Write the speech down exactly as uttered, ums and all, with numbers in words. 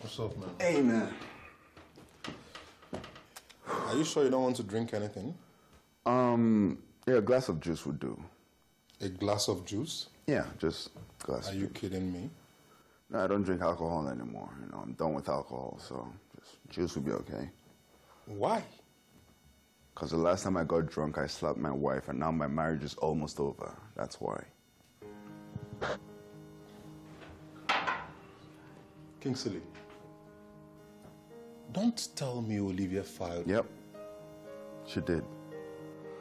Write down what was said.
What's up, man? Hey, man. Are you sure you don't want to drink anything? Um, yeah, a glass of juice would do. A glass of juice? Yeah, just a glass Are of you juice. kidding me? No, I don't drink alcohol anymore. You know, I'm done with alcohol, so just juice would be okay. Why? Because the last time I got drunk, I slapped my wife, and now my marriage is almost over. That's why. Kingsley, don't tell me Olivia filed. Yep, she did.